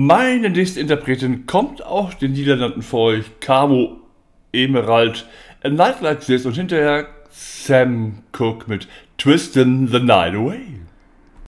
Meine nächste Interpretin kommt aus den Niederlanden für euch, Camo Emerald, A Night Like This und hinterher Sam Cooke mit Twistin' the Night Away.